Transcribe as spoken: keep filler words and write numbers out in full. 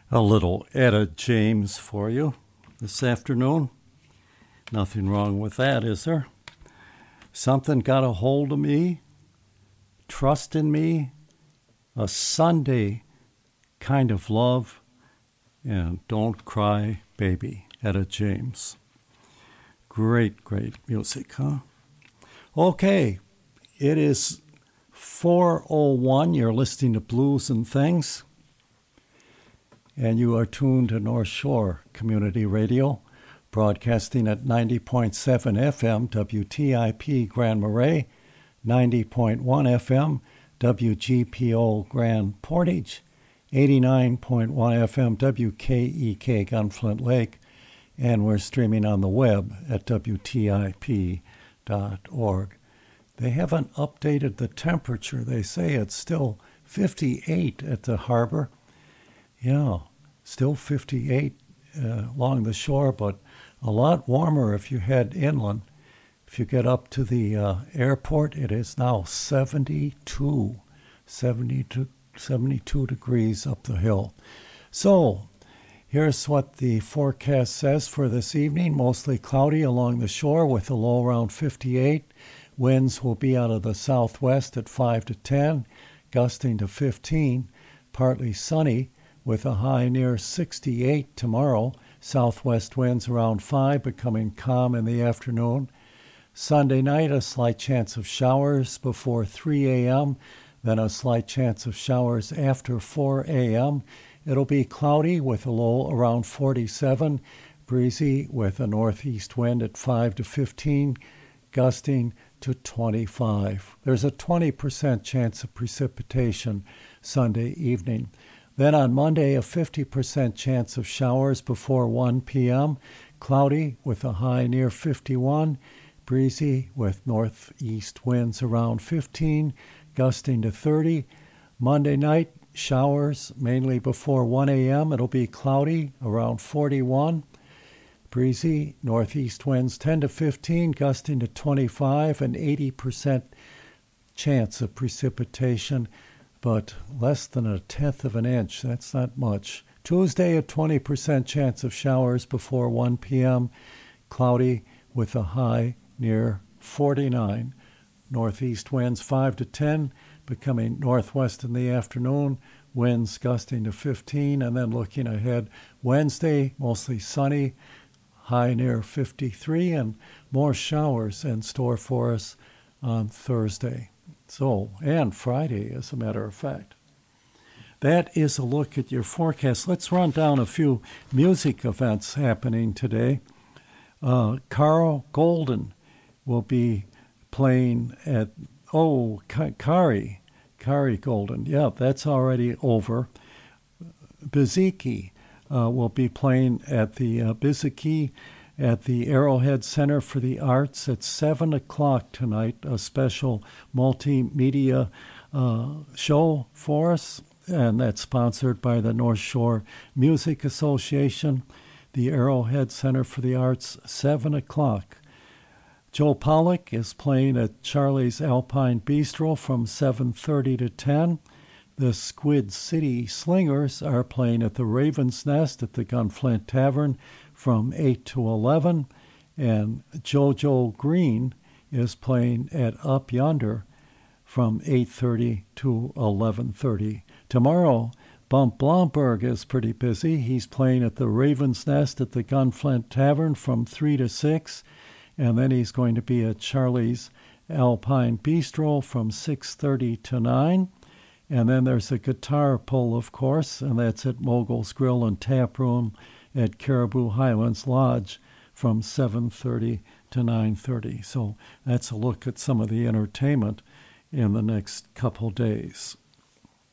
A little Etta James for you this afternoon. Nothing wrong with that, is there? Something got a hold of me, trust in me, a Sunday kind of love, and Don't Cry Baby, Etta James. Great, great music, huh? Okay, it is four oh one. You're listening to Blues and Things, and you are tuned to North Shore Community Radio, broadcasting at ninety point seven F M W T I P Grand Marais, ninety point one F M W G P O Grand Portage, eighty-nine point one F M W K E K Gunflint Lake, and we're streaming on the web at W T I P dot org. They haven't updated the temperature. They say it's still fifty-eight at the harbor. Yeah, still fifty-eight uh, along the shore, but a lot warmer if you head inland. If you get up to the uh, airport, it is now seventy-two, seventy-two, seventy-two degrees up the hill. So here's what the forecast says for this evening. Mostly cloudy along the shore with a low around fifty-eight. Winds will be out of the southwest at five to ten, gusting to fifteen. Partly sunny with a high near sixty-eight tomorrow. Southwest winds around five, becoming calm in the afternoon. Sunday night, a slight chance of showers before three a.m., then a slight chance of showers after four a.m. It'll be cloudy with a low around forty-seven, breezy with a northeast wind at five to fifteen, gusting to twenty-five. There's a twenty percent chance of precipitation Sunday evening. Then on Monday, a fifty percent chance of showers before one p.m., cloudy with a high near fifty-one, breezy with northeast winds around fifteen, gusting to thirty. Monday night, showers mainly before one a.m. It'll be cloudy around forty-one. Breezy, northeast winds ten to fifteen, gusting to twenty-five, and eighty percent chance of precipitation, but less than a tenth of an inch. That's not much. Tuesday, a twenty percent chance of showers before one p.m., cloudy with a high near forty-nine. Northeast winds five to ten, becoming northwest in the afternoon, winds gusting to fifteen, and then looking ahead, Wednesday, mostly sunny, high near fifty-three, and more showers in store for us on Thursday. So, and Friday, as a matter of fact. That is a look at your forecast. Let's run down a few music events happening today. Uh, Carl Golden will be playing at, oh, K- Kari, Kari Golden. Yeah, that's already over. Biziki uh, will be playing at the uh, Biziki at the Arrowhead Center for the Arts at seven o'clock tonight, a special multimedia uh, show for us, and that's sponsored by the North Shore Music Association. The Arrowhead Center for the Arts, seven o'clock. Joe Pollock is playing at Charlie's Alpine Bistro from seven thirty to ten. The Squid City Slingers are playing at the Raven's Nest at the Gunflint Tavern from eight to eleven. And JoJo Green is playing at Up Yonder from eight thirty to eleven thirty. Tomorrow, Bump Blomberg is pretty busy. He's playing at the Raven's Nest at the Gunflint Tavern from three to six. And then he's going to be at Charlie's Alpine Bistro from six thirty to nine. And then there's a guitar pull, of course, and that's at Mogul's Grill and Tap Room at Caribou Highlands Lodge from seven thirty to nine thirty. So that's a look at some of the entertainment in the next couple days.